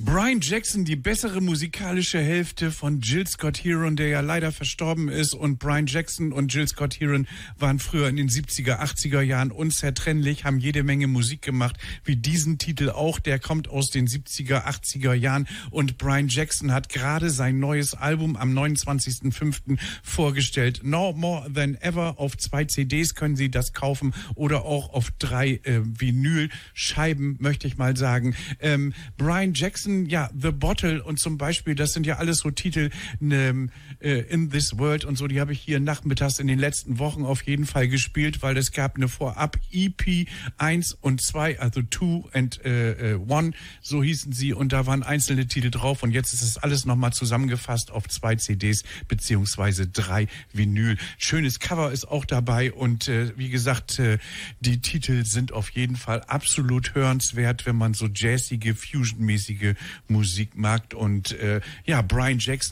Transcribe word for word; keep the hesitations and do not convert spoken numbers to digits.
Brian Jackson, die bessere musikalische Hälfte von Gil Scott-Heron, der ja leider verstorben ist. Und Brian Jackson und Gil Scott-Heron waren früher in den siebziger, achtziger Jahren unzertrennlich, haben jede Menge Musik gemacht, wie diesen Titel auch. Der kommt aus den siebziger, achtziger Jahren. Und Brian Jackson hat gerade sein neues Album am neunundzwanzigsten fünften vorgestellt. No More Than Ever. Auf zwei C Ds können Sie das kaufen oder auch auf drei äh, Vinylscheiben, möchte ich mal sagen. Ähm, Brian Jackson, ja, The Bottle und zum Beispiel, das sind ja alles so Titel, ne, äh, In This World und so, die habe ich hier nachmittags in den letzten Wochen auf jeden Fall gespielt, weil es gab eine Vorab-E P eins und zwei, also Two and äh, One, so hießen sie, und da waren einzelne Titel drauf und jetzt ist es alles nochmal zusammengefasst auf zwei C Ds beziehungsweise drei Vinyl. Schönes Cover ist auch dabei und äh, wie gesagt, äh, die Titel sind auf jeden Fall absolut hörenswert, wenn man so jazzige, fusionmäßige Musik mag. Und äh, ja, Brian Jackson